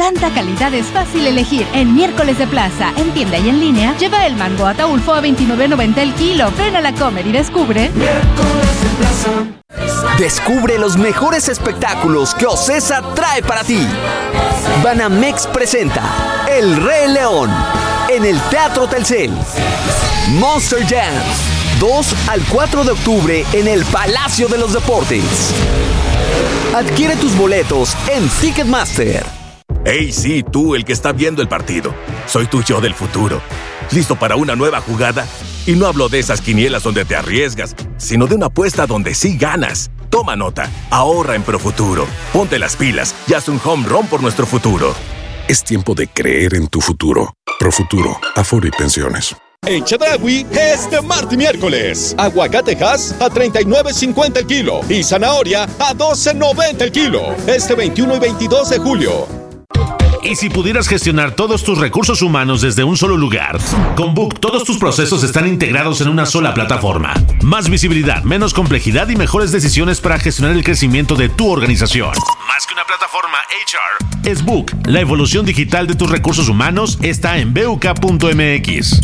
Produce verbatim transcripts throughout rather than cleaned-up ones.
tanta calidad es fácil elegir. En Miércoles de Plaza, en tienda y en línea, lleva el mango Ataulfo a veintinueve noventa el kilo. Ven a la Comer y descubre Miércoles de Plaza. Descubre los mejores espectáculos que Ocesa trae para ti. Banamex presenta El Rey León en el Teatro Telcel. Monster Jams, dos al cuatro de octubre en el Palacio de los Deportes. Adquiere tus boletos en Ticketmaster. Hey, sí, tú, el que está viendo el partido. Soy tu yo del futuro. ¿Listo para una nueva jugada? Y no hablo de esas quinielas donde te arriesgas, sino de una apuesta donde sí ganas. Toma nota, ahorra en Profuturo. Ponte las pilas y haz un home run por nuestro futuro. Es tiempo de creer en tu futuro. Profuturo, Afore y Pensiones. En Chedraui es de martes y miércoles. Aguacatejas a treinta y nueve cincuenta el kilo y zanahoria a doce noventa el kilo. Este veintiuno y veintidós de julio. ¿Y si pudieras gestionar todos tus recursos humanos desde un solo lugar? Con Book, todos tus procesos están integrados en una sola plataforma. Más visibilidad, menos complejidad y mejores decisiones para gestionar el crecimiento de tu organización. Más que una plataforma H R, es Book. La evolución digital de tus recursos humanos está en B U K punto M X.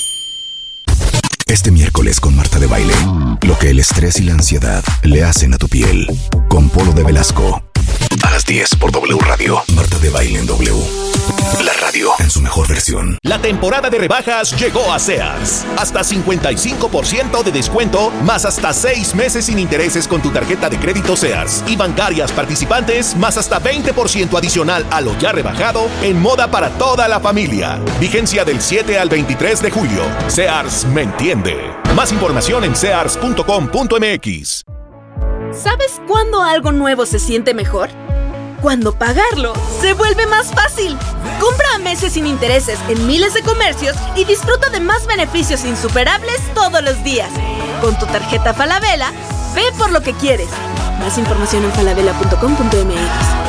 Este miércoles con Marta de Baile, lo que el estrés y la ansiedad le hacen a tu piel. Con Polo de Velasco. A las diez por W Radio. Marta de Baile en W. La radio en su mejor versión. La temporada de rebajas llegó a Sears. Hasta cincuenta y cinco por ciento de descuento, más hasta seis meses sin intereses con tu tarjeta de crédito Sears. Y bancarias participantes, más hasta veinte por ciento adicional a lo ya rebajado en moda para toda la familia. Vigencia del siete al veintitrés de julio. Sears me entiende. Más información en sears punto com punto m x. ¿Sabes cuándo algo nuevo se siente mejor? Cuando pagarlo se vuelve más fácil. Compra a meses sin intereses en miles de comercios y disfruta de más beneficios insuperables todos los días. Con tu tarjeta Falabella, ve por lo que quieres. Más información en falabella punto com punto m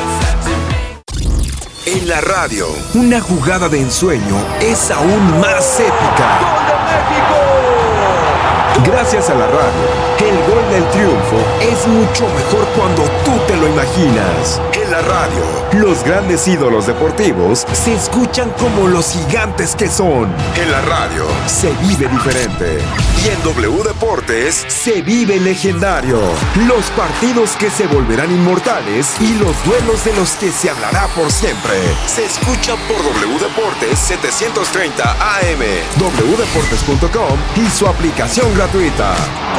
x. En la radio, una jugada de ensueño es aún más épica. ¡Gol de México! Gracias a la radio, el gol del triunfo es mucho mejor cuando tú te lo imaginas. En la radio, los grandes ídolos deportivos se escuchan como los gigantes que son. En la radio, se vive diferente. Y en W Deportes, se vive legendario. Los partidos que se volverán inmortales y los duelos de los que se hablará por siempre. Se escucha por W Deportes setecientos treinta A M, w deportes punto com y su aplicación gratuita.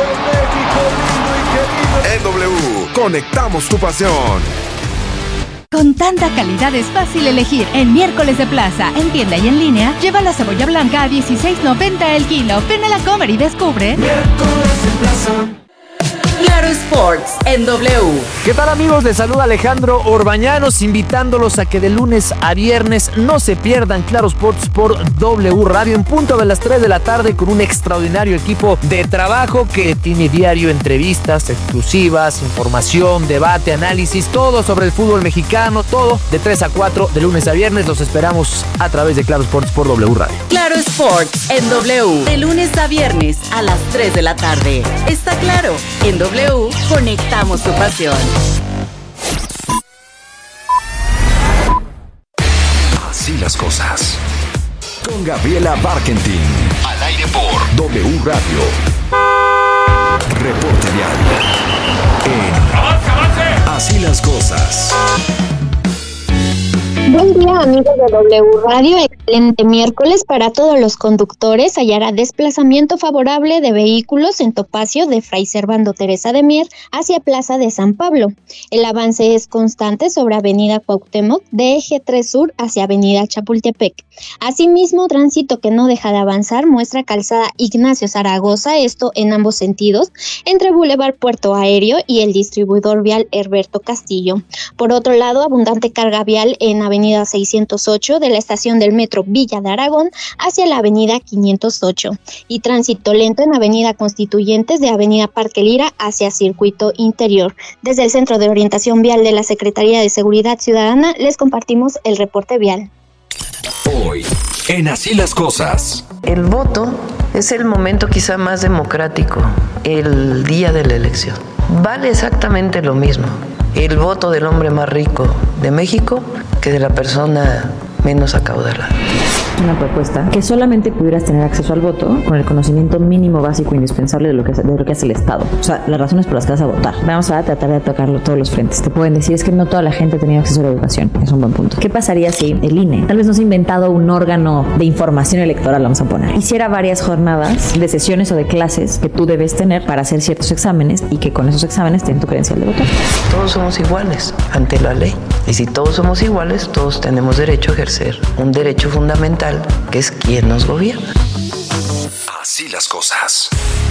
En W, conectamos tu pasión. Con tanta calidad es fácil elegir. En Miércoles de Plaza, en tienda y en línea, lleva la cebolla blanca a dieciséis noventa el kilo. Ven a la Comer y descubre Miércoles de Plaza. Claro Sports en W. ¿Qué tal, amigos? Les saluda Alejandro Orbañanos, invitándolos a que de lunes a viernes no se pierdan Claro Sports por W Radio en punto de las tres de la tarde con un extraordinario equipo de trabajo que tiene diario entrevistas exclusivas, información, debate, análisis, todo sobre el fútbol mexicano, todo de tres a cuatro de lunes a viernes. Los esperamos a través de Claro Sports por W Radio. Claro Sports en W, de lunes a viernes a las tres de la tarde. Está claro, en W conectamos tu pasión. Así las cosas. Con Gabriela Barkentin. Al aire por W Radio. Reporte vial. En ¡Avance, avance! Así las cosas. Buen día, amigos de W Radio. Excelente miércoles para todos los conductores. Hallará desplazamiento favorable de vehículos en Topacio de Fray Servando Teresa de Mier hacia Plaza de San Pablo. El avance es constante sobre Avenida Cuauhtémoc de Eje tres Sur hacia Avenida Chapultepec. Asimismo, tránsito que no deja de avanzar muestra Calzada Ignacio Zaragoza, esto en ambos sentidos, entre Boulevard Puerto Aéreo y el distribuidor vial Herberto Castillo. Por otro lado, abundante carga vial en Avenida seiscientos ocho de la estación del metro Villa de Aragón hacia la Avenida quinientos ocho y tránsito lento en Avenida Constituyentes de Avenida Parque Lira hacia Circuito Interior. Desde el Centro de Orientación Vial de la Secretaría de Seguridad Ciudadana les compartimos el reporte vial. Hoy, en Así las Cosas. El voto es el momento quizá más democrático, el día de la elección. Vale exactamente lo mismo el voto del hombre más rico de México que de la persona menos acaudalada. Una propuesta que solamente pudieras tener acceso al voto con el conocimiento mínimo básico indispensable de lo que, de lo que hace el Estado. O sea, las razones por las que vas a votar. Vamos a tratar de atacarlo todos los frentes. Te pueden decir es que no toda la gente ha tenido acceso a la educación. Es un buen punto. ¿Qué pasaría si el I N E tal vez no se ha inventado un órgano de información electoral, vamos a poner, hiciera varias jornadas de sesiones o de clases que tú debes tener para hacer ciertos exámenes y que con esos exámenes tengan tu credencial de votar? Todos somos iguales ante la ley. Y si todos somos iguales, todos tenemos derecho a ejercer un derecho fundamental que es quien nos gobierna. Así las cosas.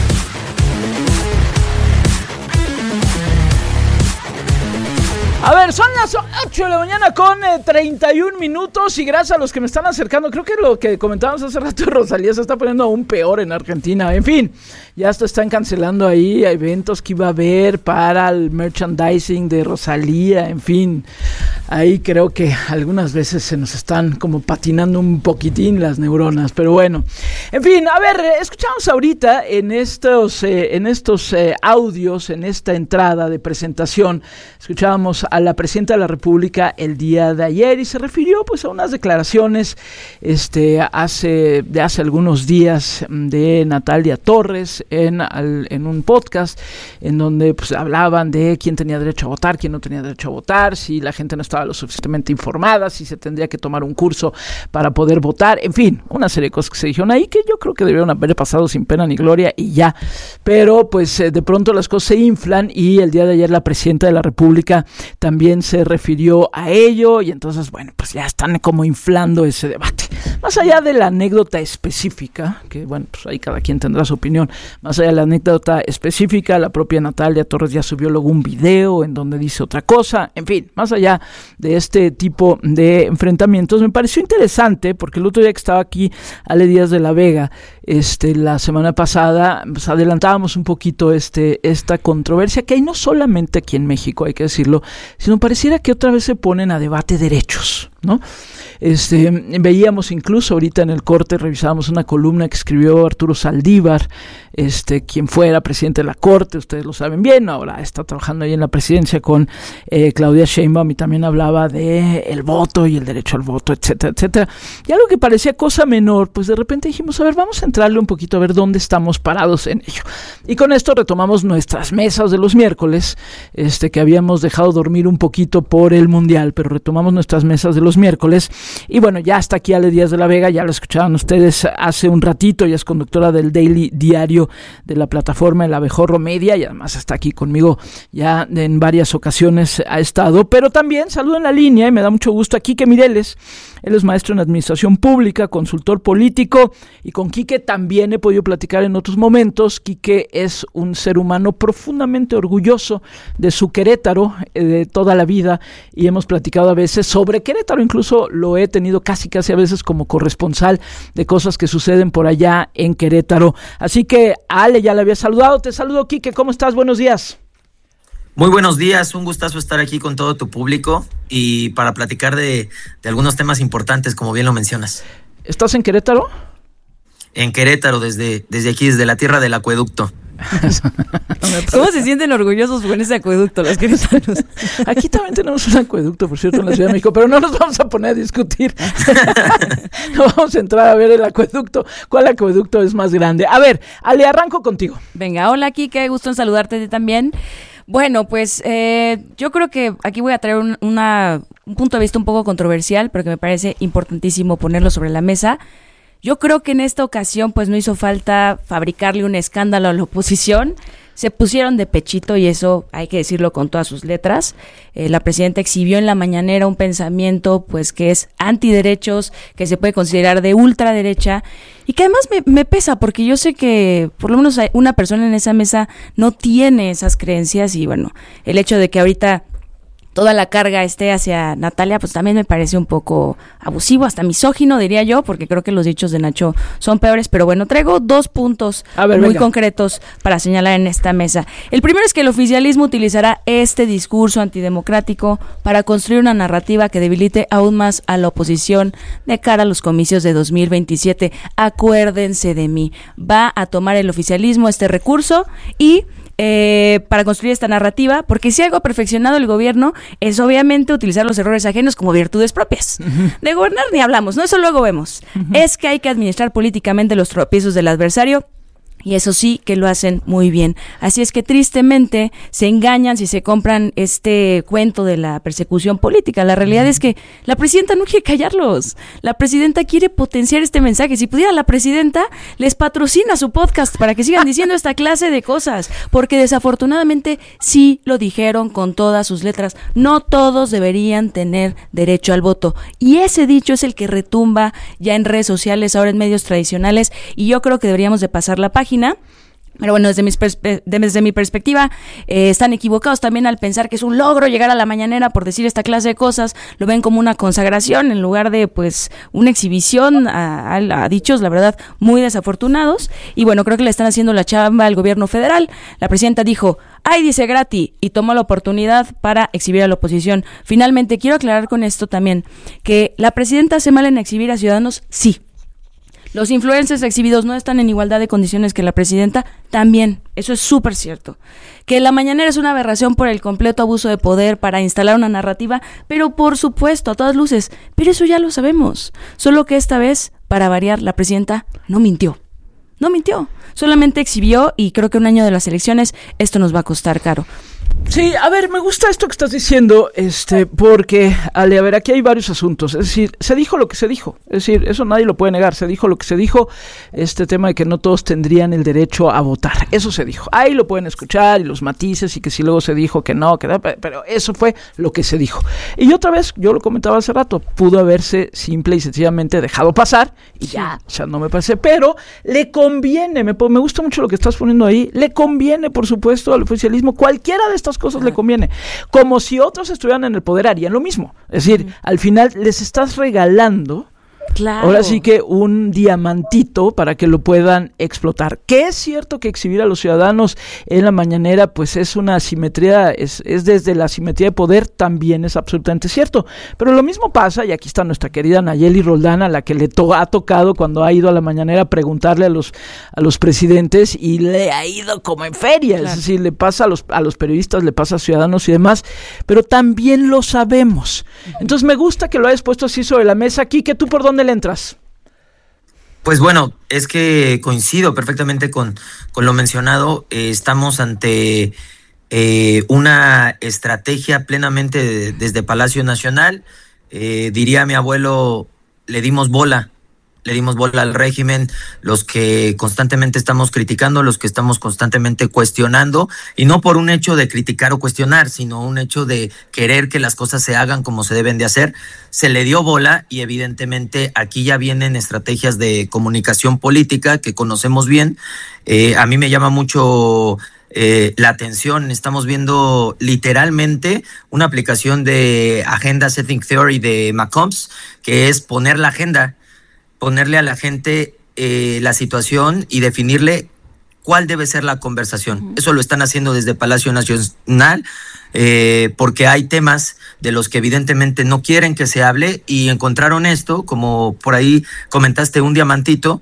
A ver, son las ocho de la mañana con eh, treinta y un minutos y gracias a los que me están acercando. Creo que lo que comentábamos hace rato de Rosalía se está poniendo aún peor en Argentina. En fin, ya hasta están cancelando ahí eventos que iba a haber para el merchandising de Rosalía. En fin, ahí creo que algunas veces se nos están como patinando un poquitín las neuronas. Pero bueno, en fin, a ver, escuchamos ahorita en estos, eh, en estos eh, audios, en esta entrada de presentación, escuchábamos a la presidenta de la República el día de ayer y se refirió pues a unas declaraciones este hace de hace algunos días de Natalia Torres en, al, en un podcast en donde pues hablaban de quién tenía derecho a votar, quién no tenía derecho a votar, si la gente no estaba lo suficientemente informada, si se tendría que tomar un curso para poder votar, en fin, una serie de cosas que se dijeron ahí que yo creo que debieron haber pasado sin pena ni gloria y ya, pero pues eh, de pronto las cosas se inflan y el día de ayer la presidenta de la República también se refirió a ello y entonces, bueno, pues ya están como inflando ese debate. Más allá de la anécdota específica, que bueno, pues ahí cada quien tendrá su opinión, más allá de la anécdota específica, la propia Natalia Torres ya subió luego un video en donde dice otra cosa, en fin, más allá de este tipo de enfrentamientos, me pareció interesante porque el otro día que estaba aquí Ale Díaz de la Vega, este, la semana pasada, pues adelantábamos un poquito este, esta controversia que hay no solamente aquí en México, hay que decirlo, sino pareciera que otra vez se ponen a debate derechos, ¿no? Este, veíamos incluso ahorita en el corte, revisábamos una columna que escribió Arturo Saldívar, este, quien fuera presidente de la Corte, ustedes lo saben bien, ahora está trabajando ahí en la presidencia con eh, Claudia Sheinbaum y también hablaba de el voto y el derecho al voto, etcétera, etcétera. Y algo que parecía cosa menor, pues de repente dijimos, a ver, vamos a entrarle un poquito a ver dónde estamos parados en ello. Y con esto retomamos nuestras mesas de los miércoles, este, que habíamos dejado dormir un poquito por el Mundial, pero retomamos nuestras mesas de los miércoles. Y bueno, ya está aquí Ale Díaz de la Vega, ya lo escuchaban ustedes hace un ratito, ya es conductora del Daily Diario de la plataforma El Abejorro Media y además está aquí conmigo ya en varias ocasiones ha estado, pero también saludo en la línea y me da mucho gusto a Quique Mireles. Él es maestro en administración pública, consultor político y con Quique también he podido platicar en otros momentos. Quique es un ser humano profundamente orgulloso de su Querétaro, eh, de toda la vida y hemos platicado a veces sobre Querétaro, incluso lo he tenido casi casi a veces como corresponsal de cosas que suceden por allá en Querétaro. Así que a Ale ya le había saludado, te saludo Quique, ¿cómo estás? Buenos días. Muy buenos días, un gustazo estar aquí con todo tu público y para platicar de, de algunos temas importantes, como bien lo mencionas. ¿Estás en Querétaro? En Querétaro, desde, desde aquí, desde la tierra del acueducto. ¿Cómo se sienten orgullosos con ese acueducto los queretanos? Aquí también tenemos un acueducto, por cierto, en la Ciudad de México, pero no nos vamos a poner a discutir. No vamos a entrar a ver el acueducto. ¿Cuál acueducto es más grande? A ver, Ale, arranco contigo. Venga, hola Kike, gusto en saludarte también. Bueno, pues eh, yo creo que aquí voy a traer un, una, un punto de vista un poco controversial, pero que me parece importantísimo ponerlo sobre la mesa. Yo creo que en esta ocasión pues no hizo falta fabricarle un escándalo a la oposición. Se pusieron de pechito y eso hay que decirlo con todas sus letras. Eh, la presidenta exhibió en la mañanera un pensamiento pues que es antiderechos, que se puede considerar de ultraderecha y que además me, me pesa porque yo sé que por lo menos una persona en esa mesa no tiene esas creencias y bueno, el hecho de que ahorita toda la carga esté hacia Natalia, pues también me parece un poco abusivo, hasta misógino, diría yo, porque creo que los dichos de Nacho son peores, pero bueno, traigo dos puntos ver, muy venga. concretos para señalar en esta mesa. El primero es que el oficialismo utilizará este discurso antidemocrático para construir una narrativa que debilite aún más a la oposición de cara a los comicios de dos mil veintisiete. Acuérdense de mí, va a tomar el oficialismo este recurso y eh, para construir esta narrativa, porque si algo ha perfeccionado el gobierno es obviamente utilizar los errores ajenos como virtudes propias. Uh-huh. De gobernar ni hablamos, ¿no? Eso luego vemos. Uh-huh. Es que hay que administrar políticamente los tropiezos del adversario. Y eso sí que lo hacen muy bien. Así es que tristemente se engañan si se compran este cuento de la persecución política. La realidad es que la presidenta no quiere callarlos. La presidenta quiere potenciar este mensaje. Si pudiera, la presidenta les patrocina su podcast para que sigan diciendo esta clase de cosas. Porque desafortunadamente sí lo dijeron con todas sus letras. No todos deberían tener derecho al voto. Y ese dicho es el que retumba ya en redes sociales, ahora en medios tradicionales. Y yo creo que deberíamos de pasar la página. Pero bueno, desde, mis perspe- desde mi perspectiva, eh, están equivocados también al pensar que es un logro llegar a la mañanera por decir esta clase de cosas. Lo ven como una consagración en lugar de, pues, una exhibición a, a, a dichos, la verdad, muy desafortunados. Y bueno, creo que le están haciendo la chamba al gobierno federal. La presidenta dijo, ay, dice gratis, y tomó la oportunidad para exhibir a la oposición. Finalmente, quiero aclarar con esto también que la presidenta hace mal en exhibir a ciudadanos, sí. Los influencers exhibidos no están en igualdad de condiciones que la presidenta, también, eso es súper cierto. Que la mañanera es una aberración por el completo abuso de poder para instalar una narrativa, pero por supuesto, a todas luces, pero eso ya lo sabemos. Solo que esta vez, para variar, la presidenta no mintió. No mintió, solamente exhibió y creo que un año de las elecciones esto nos va a costar caro. Sí, a ver, me gusta esto que estás diciendo, este, porque, Ale, a ver, aquí hay varios asuntos, es decir, se dijo lo que se dijo, es decir, eso nadie lo puede negar, se dijo lo que se dijo, este tema de que no todos tendrían el derecho a votar, eso se dijo, ahí lo pueden escuchar y los matices y que si luego se dijo que no, que no, pero eso fue lo que se dijo. Y otra vez, yo lo comentaba hace rato, pudo haberse simple y sencillamente dejado pasar y ya, o sea, no me parece, pero le conviene, me, me gusta mucho lo que estás poniendo ahí, le conviene, por supuesto, al oficialismo, cualquiera de estas cosas le conviene, como si otros estuvieran en el poder harían lo mismo, es decir, uh-huh. al final les estás regalando Claro. ahora sí que un diamantito para que lo puedan explotar. Que es cierto que exhibir a los ciudadanos en la mañanera pues es una asimetría, es, es desde la asimetría de poder, también es absolutamente cierto. Pero lo mismo pasa, y aquí está nuestra querida Nayeli Roldán, a la que le to- ha tocado cuando ha ido a la mañanera a preguntarle a los, a los presidentes y le ha ido como en feria, claro. Es decir, le pasa a los, a los periodistas, le pasa a ciudadanos y demás, pero también lo sabemos. Entonces me gusta que lo hayas puesto así sobre la mesa. Aquí, que tú por dónde le entras. Pues bueno, es que coincido perfectamente con, con lo mencionado. Eh, estamos ante eh, una estrategia plenamente de, desde Palacio Nacional. Eh, diría mi abuelo, le dimos bola. Le dimos bola al régimen, los que constantemente estamos criticando, los que estamos constantemente cuestionando, y no por un hecho de criticar o cuestionar, sino un hecho de querer que las cosas se hagan como se deben de hacer. Se le dio bola y evidentemente aquí ya vienen estrategias de comunicación política que conocemos bien. Eh, a mí me llama mucho eh, la atención, estamos viendo literalmente una aplicación de Agenda Setting Theory de McCombs, que es poner la agenda, ponerle a la gente eh, la situación y definirle cuál debe ser la conversación. Uh-huh. Eso lo están haciendo desde Palacio Nacional, eh, porque hay temas de los que evidentemente no quieren que se hable y encontraron esto, como por ahí comentaste, un diamantito,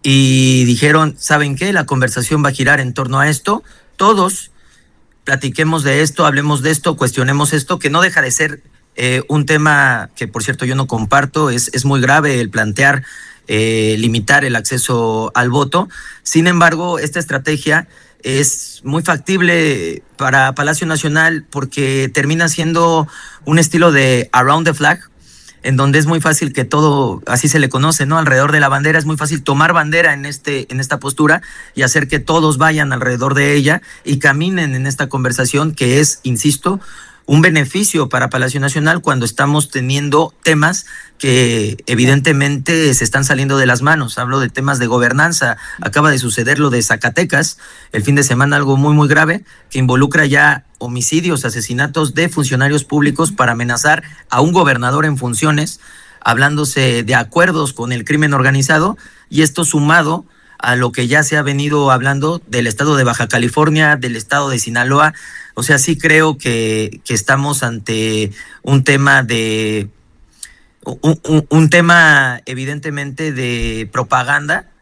y dijeron, ¿saben qué? La conversación va a girar en torno a esto. Todos platiquemos de esto, hablemos de esto, cuestionemos esto, que no deja de ser Eh, un tema que, por cierto, yo no comparto. Es, es muy grave el plantear eh, limitar el acceso al voto. Sin embargo, esta estrategia es muy factible para Palacio Nacional porque termina siendo un estilo de around the flag, en donde es muy fácil que todo, así se le conoce, ¿no? Alrededor de la bandera, es muy fácil tomar bandera en este, en esta postura y hacer que todos vayan alrededor de ella y caminen en esta conversación que es, insisto, un beneficio para Palacio Nacional cuando estamos teniendo temas que evidentemente se están saliendo de las manos. Hablo de temas de gobernanza. Acaba de suceder lo de Zacatecas, el fin de semana, algo muy, muy grave, que involucra ya homicidios, asesinatos de funcionarios públicos para amenazar a un gobernador en funciones, hablándose de acuerdos con el crimen organizado, y esto sumado a lo que ya se ha venido hablando del estado de Baja California, del estado de Sinaloa. O sea, sí creo que, que estamos ante un tema de un, un, un tema evidentemente de propaganda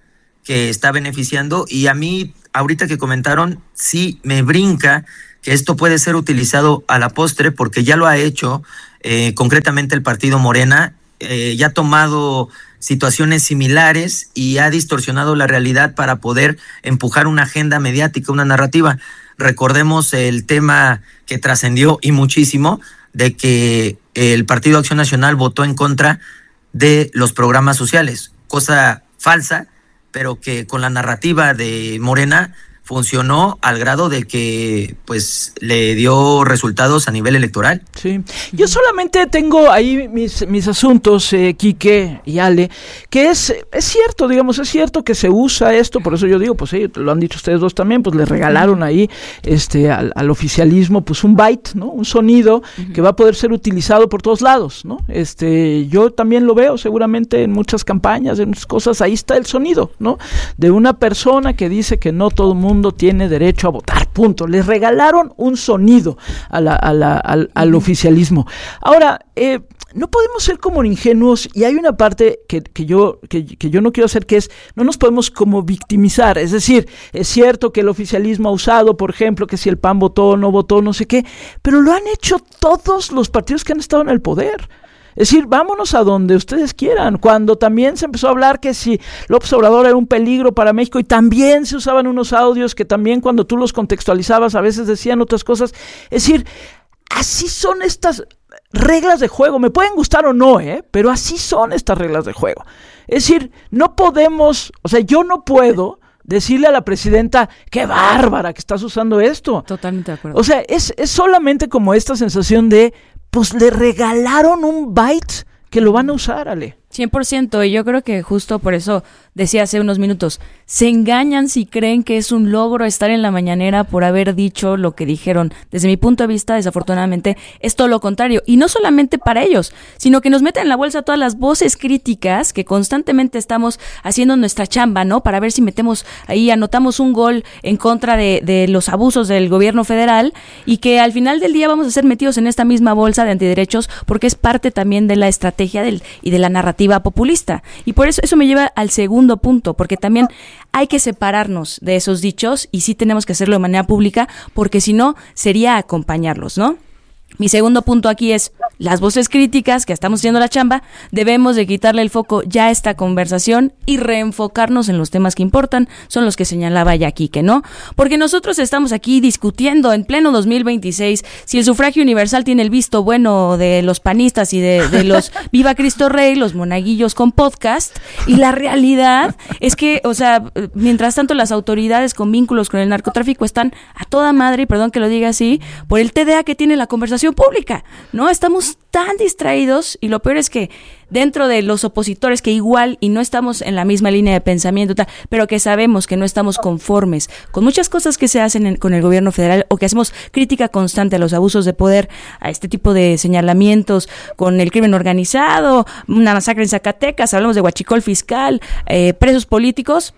que está beneficiando, y a mí, ahorita que comentaron, sí me brinca que esto puede ser utilizado a la postre, porque ya lo ha hecho, eh, concretamente el partido Morena, eh, ya ha tomado situaciones similares y ha distorsionado la realidad para poder empujar una agenda mediática, una narrativa. Recordemos el tema que trascendió y muchísimo, de que el Partido Acción Nacional votó en contra de los programas sociales, cosa falsa, pero que con la narrativa de Morena funcionó al grado de que pues le dio resultados a nivel electoral. Sí, yo solamente tengo ahí mis, mis asuntos, eh, Quique y Ale, que es, es cierto, digamos, es cierto que se usa esto, por eso yo digo, pues ellos lo han dicho ustedes dos también, pues le regalaron ahí este al, al oficialismo pues un byte, ¿no? Un sonido uh-huh. que va a poder ser utilizado por todos lados, ¿no? Este, yo también lo veo seguramente en muchas campañas, en muchas cosas, ahí está el sonido, ¿no? De una persona que dice que no todo el mundo tiene derecho a votar, punto. Les regalaron un sonido a la, a la, al, al oficialismo. Ahora, eh, no podemos ser como ingenuos, y hay una parte que, que yo que, que yo no quiero hacer, que es, no nos podemos como victimizar, es decir, es cierto que el oficialismo ha usado, por ejemplo, que si el P A N votó o no votó, no sé qué, pero lo han hecho todos los partidos que han estado en el poder. Es decir, vámonos a donde ustedes quieran. Cuando también se empezó a hablar que si López Obrador era un peligro para México, y también se usaban unos audios que también cuando tú los contextualizabas a veces decían otras cosas. Es decir, así son estas reglas de juego. Me pueden gustar o no, ¿eh? Pero así son estas reglas de juego. Es decir, no podemos, o sea, yo no puedo decirle a la presidenta, qué bárbara que estás usando esto. Totalmente de acuerdo. O sea, es, es solamente como esta sensación de, pues le regalaron un byte que lo van a usar, Ale. cien por ciento, y yo creo que justo por eso decía hace unos minutos, se engañan si creen que es un logro estar en la mañanera por haber dicho lo que dijeron. Desde mi punto de vista, desafortunadamente, es todo lo contrario, y no solamente para ellos, sino que nos meten en la bolsa todas las voces críticas que constantemente estamos haciendo nuestra chamba, ¿no? Para ver si metemos ahí, anotamos un gol en contra de, de los abusos del gobierno federal, y que al final del día vamos a ser metidos en esta misma bolsa de antiderechos, porque es parte también de la estrategia del, y de la narrativa populista. Y por eso eso me lleva al segundo punto, porque también hay que separarnos de esos dichos, y sí tenemos que hacerlo de manera pública, porque si no sería acompañarlos, ¿no? Mi segundo punto aquí es las voces críticas que estamos haciendo la chamba. Debemos de quitarle el foco ya a esta conversación y reenfocarnos en los temas que importan, son los que señalaba ya aquí, que no, porque nosotros estamos aquí discutiendo en pleno dos mil veintiséis si el sufragio universal tiene el visto bueno de los panistas y de, de los Viva Cristo Rey, los monaguillos con podcast, y la realidad es que, o sea, mientras tanto las autoridades con vínculos con el narcotráfico están a toda madre, y perdón que lo diga así, por el T D A que tiene la conversación pública, ¿no? Estamos tan distraídos, y lo peor es que dentro de los opositores que igual y no estamos en la misma línea de pensamiento, tal, pero que sabemos que no estamos conformes con muchas cosas que se hacen en, con el gobierno federal, o que hacemos crítica constante a los abusos de poder, a este tipo de señalamientos con el crimen organizado, una masacre en Zacatecas, hablamos de huachicol fiscal, eh, presos políticos,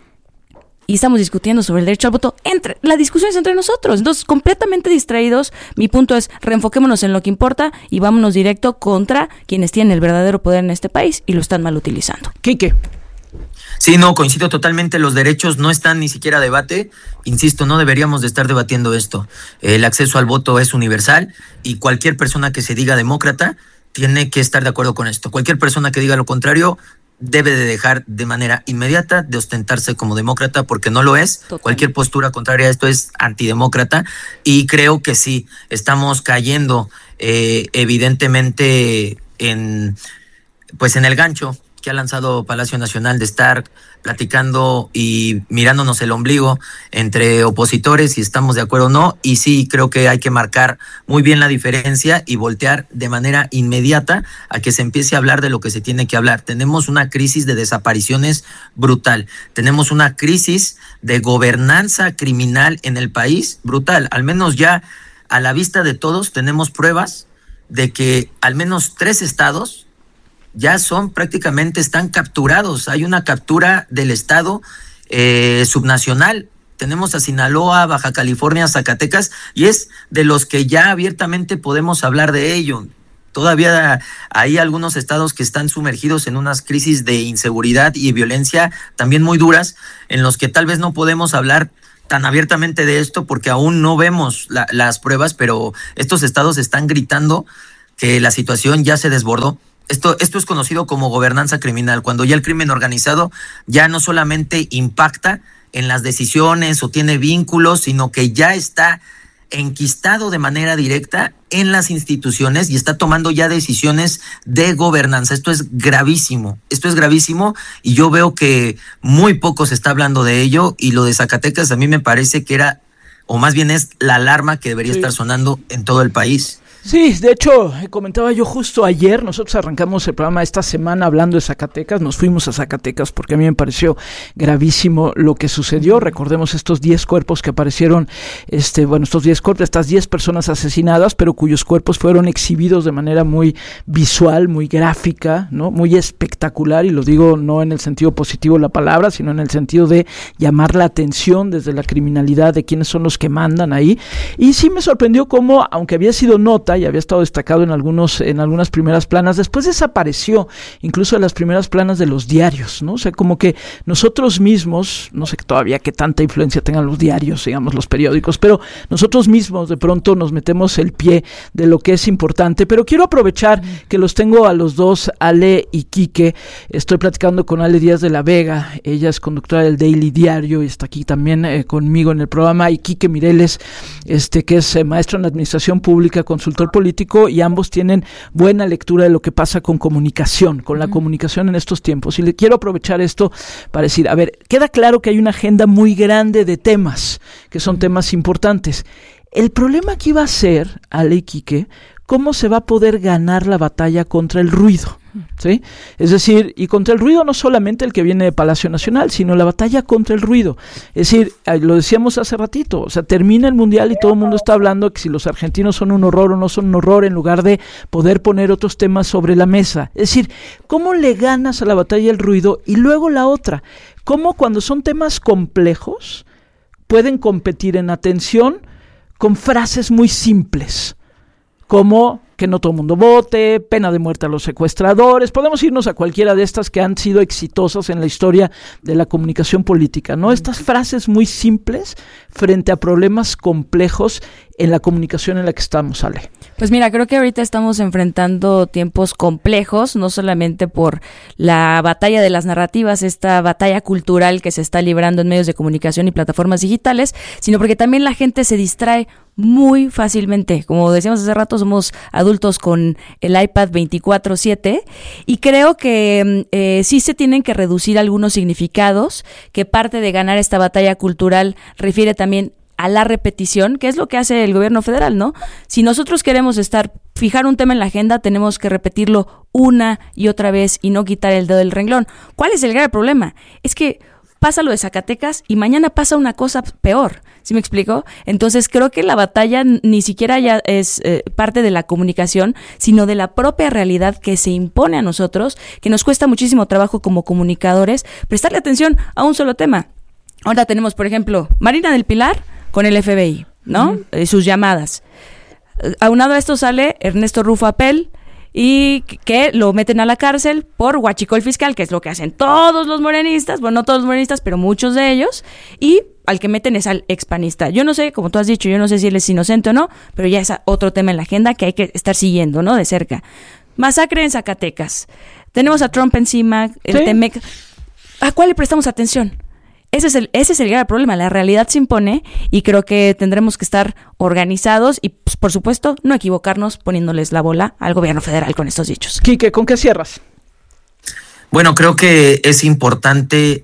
y estamos discutiendo sobre el derecho al voto. Entre, la discusión es entre nosotros. Entonces, completamente distraídos. Mi punto es, reenfoquémonos en lo que importa y vámonos directo contra quienes tienen el verdadero poder en este país y lo están mal utilizando. Quique. Sí, no, coincido totalmente. Los derechos no están ni siquiera a debate. Insisto, no deberíamos de estar debatiendo esto. El acceso al voto es universal, y cualquier persona que se diga demócrata tiene que estar de acuerdo con esto. Cualquier persona que diga lo contrario debe de dejar de manera inmediata de ostentarse como demócrata, porque no lo es. Total. Cualquier postura contraria a esto es antidemócrata, y creo que sí, estamos cayendo eh, evidentemente en, pues en el gancho que ha lanzado Palacio Nacional de estar platicando y mirándonos el ombligo entre opositores, si estamos de acuerdo o no, y sí, creo que hay que marcar muy bien la diferencia y voltear de manera inmediata a que se empiece a hablar de lo que se tiene que hablar. Tenemos una crisis de desapariciones brutal, tenemos una crisis de gobernanza criminal en el país brutal, al menos ya a la vista de todos tenemos pruebas de que al menos tres estados ya son prácticamente, están capturados. Hay una captura del estado eh, subnacional. Tenemos a Sinaloa, Baja California, Zacatecas, y es de los que ya abiertamente podemos hablar de ello. Todavía hay algunos estados que están sumergidos en unas crisis de inseguridad y violencia también muy duras, en los que tal vez no podemos hablar tan abiertamente de esto porque aún no vemos la, las pruebas, pero estos estados están gritando que la situación ya se desbordó. Esto, esto es conocido como gobernanza criminal, cuando ya el crimen organizado ya no solamente impacta en las decisiones o tiene vínculos, sino que ya está enquistado de manera directa en las instituciones y está tomando ya decisiones de gobernanza. Esto es gravísimo, esto es gravísimo y yo veo que muy poco se está hablando de ello, y lo de Zacatecas a mí me parece que era, o más bien es la alarma que debería sí. estar sonando en todo el país. Sí, de hecho, comentaba yo justo ayer, nosotros arrancamos el programa esta semana hablando de Zacatecas, nos fuimos a Zacatecas porque a mí me pareció gravísimo lo que sucedió. Recordemos estos diez cuerpos que aparecieron, este, bueno, estos diez cuerpos, estas diez personas asesinadas, pero cuyos cuerpos fueron exhibidos de manera muy visual, muy gráfica, ¿no? Muy espectacular, y lo digo no en el sentido positivo de la palabra, sino en el sentido de llamar la atención desde la criminalidad de quiénes son los que mandan ahí. Y sí me sorprendió cómo, aunque había sido nota y había estado destacado en algunos en algunas primeras planas, después desapareció incluso en las primeras planas de los diarios, ¿no? O sea, como que nosotros mismos, no sé todavía qué tanta influencia tengan los diarios, digamos los periódicos, pero nosotros mismos de pronto nos metemos el pie de lo que es importante. Pero quiero aprovechar que los tengo a los dos, Ale y Quique. Estoy platicando con Ale Díaz de la Vega, ella es conductora del Daily Diario y está aquí también eh, conmigo en el programa, y Quique Mireles, este que es eh, maestro en administración pública, consultor político, y ambos tienen buena lectura de lo que pasa con comunicación, con la uh-huh. comunicación en estos tiempos. Y le quiero aprovechar esto para decir, a ver, queda claro que hay una agenda muy grande de temas, que son uh-huh. temas importantes. El problema aquí va a ser, Ale y Quique, cómo se va a poder ganar la batalla contra el ruido, ¿sí? Es decir, y contra el ruido no solamente el que viene de Palacio Nacional, sino la batalla contra el ruido. Es decir, lo decíamos hace ratito, o sea, termina el Mundial y todo el mundo está hablando que si los argentinos son un horror o no son un horror, en lugar de poder poner otros temas sobre la mesa. Es decir, ¿cómo le ganas a la batalla del ruido? Y luego la otra, ¿cómo cuando son temas complejos pueden competir en atención con frases muy simples? Como que no todo el mundo vote, pena de muerte a los secuestradores. Podemos irnos a cualquiera de estas que han sido exitosas en la historia de la comunicación política, ¿no? Estas frases muy simples frente a problemas complejos en la comunicación en la que estamos, Ale. Pues mira, creo que ahorita estamos enfrentando tiempos complejos, no solamente por la batalla de las narrativas, esta batalla cultural que se está librando en medios de comunicación y plataformas digitales, sino porque también la gente se distrae muy fácilmente. Como decíamos hace rato, somos adultos con el iPad veinticuatro siete, y creo que eh, sí se tienen que reducir algunos significados, que parte de ganar esta batalla cultural refiere también a la repetición, que es lo que hace el gobierno federal, ¿no? Si nosotros queremos estar, fijar un tema en la agenda, tenemos que repetirlo una y otra vez y no quitar el dedo del renglón. ¿Cuál es el grave problema? Es que pasa lo de Zacatecas y mañana pasa una cosa peor, ¿sí me explico? Entonces creo que la batalla ni siquiera ya es eh, parte de la comunicación, sino de la propia realidad que se impone a nosotros, que nos cuesta muchísimo trabajo como comunicadores prestarle atención a un solo tema. Ahora tenemos, por ejemplo, Marina del Pilar con el F B I, ¿no? Uh-huh. Eh, sus llamadas. Aunado a esto sale Ernesto Rufo Apel, y que lo meten a la cárcel por huachicol fiscal, que es lo que hacen todos los morenistas, bueno, no todos los morenistas, pero muchos de ellos, y al que meten es al expanista. Yo no sé, como tú has dicho, yo no sé si él es inocente o no, pero ya es otro tema en la agenda que hay que estar siguiendo, ¿no? De cerca. Masacre en Zacatecas. Tenemos a Trump encima, el ¿Sí? Temec. ¿A cuál le prestamos atención? Ese es el ese es el grave problema. La realidad se impone y creo que tendremos que estar organizados y, pues, por supuesto, no equivocarnos poniéndoles la bola al gobierno federal con estos dichos. Quique, ¿con qué cierras? Bueno, creo que es importante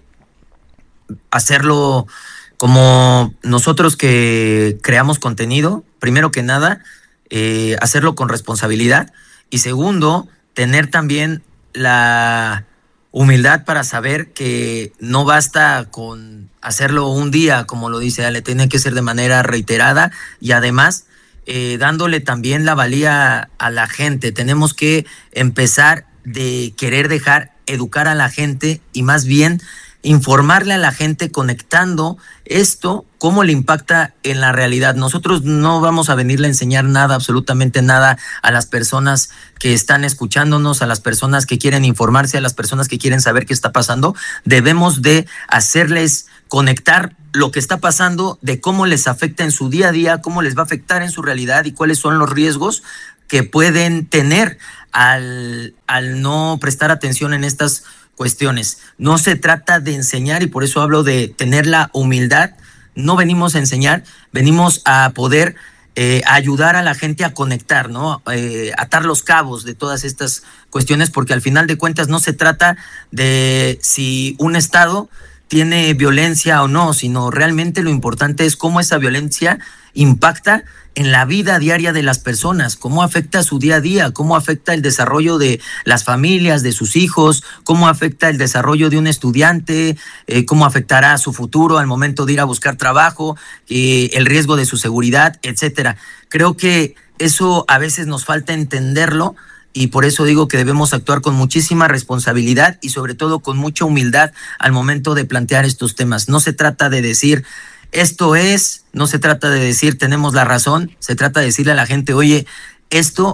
hacerlo como nosotros que creamos contenido. Primero que nada, eh, hacerlo con responsabilidad. Y segundo, tener también la humildad para saber que no basta con hacerlo un día, como lo dice Ale, tiene que ser de manera reiterada y además eh, dándole también la valía a la gente. Tenemos que empezar de querer dejar educar a la gente y más bien informarle a la gente conectando esto, cómo le impacta en la realidad. Nosotros no vamos a venirle a enseñar nada, absolutamente nada, a las personas que están escuchándonos, a las personas que quieren informarse, a las personas que quieren saber qué está pasando. Debemos de hacerles conectar lo que está pasando, de cómo les afecta en su día a día, cómo les va a afectar en su realidad y cuáles son los riesgos que pueden tener al, al no prestar atención en estas cuestiones. No se trata de enseñar, y por eso hablo de tener la humildad. No venimos a enseñar, venimos a poder eh, ayudar a la gente a conectar, ¿no? Eh, atar los cabos de todas estas cuestiones, porque al final de cuentas no se trata de si un estado tiene violencia o no, sino realmente lo importante es cómo esa violencia impacta en la vida diaria de las personas, cómo afecta su día a día, cómo afecta el desarrollo de las familias, de sus hijos, cómo afecta el desarrollo de un estudiante, eh, cómo afectará su futuro al momento de ir a buscar trabajo, eh, el riesgo de su seguridad, etcétera. Creo que eso a veces nos falta entenderlo, y por eso digo que debemos actuar con muchísima responsabilidad y sobre todo con mucha humildad al momento de plantear estos temas. No se trata de decir esto es, no se trata de decir tenemos la razón, se trata de decirle a la gente, oye, esto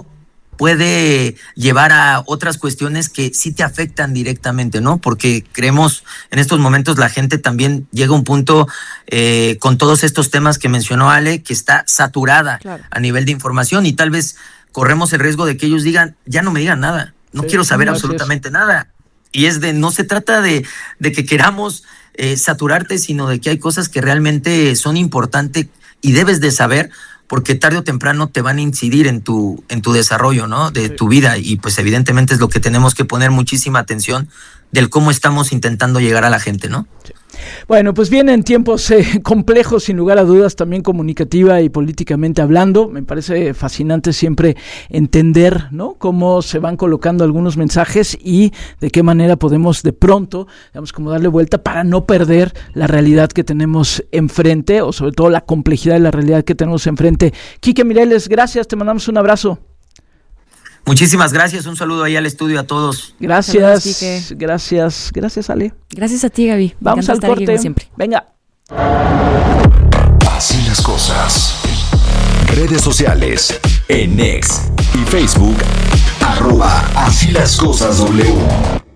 puede llevar a otras cuestiones que sí te afectan directamente, ¿no? Porque creemos en estos momentos la gente también llega a un punto eh, con todos estos temas que mencionó Ale, que está saturada claro. a nivel de información, y tal vez corremos el riesgo de que ellos digan, ya no me digan nada, no sí, quiero saber no, absolutamente nada. Y es de, no se trata de, de que queramos eh, saturarte, sino de que hay cosas que realmente son importantes y debes de saber, porque tarde o temprano te van a incidir en tu, en tu desarrollo, ¿no? De sí. tu vida, y pues evidentemente es lo que tenemos que poner muchísima atención del cómo estamos intentando llegar a la gente, ¿no? Sí. Bueno, pues vienen tiempos eh, complejos, sin lugar a dudas, también comunicativa y políticamente hablando. Me parece fascinante siempre entender, ¿no?, cómo se van colocando algunos mensajes y de qué manera podemos de pronto, digamos, como darle vuelta para no perder la realidad que tenemos enfrente, o sobre todo la complejidad de la realidad que tenemos enfrente. Quique Mireles, gracias, te mandamos un abrazo. Muchísimas gracias, un saludo ahí al estudio a todos. Gracias, Saludos, gracias, gracias Ale. Gracias a ti, Gaby. Vamos al corte, siempre. Venga. Así las cosas. Redes sociales, en X y Facebook, arroba Así las cosas W.